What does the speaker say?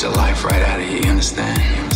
the life right out of you, you understand?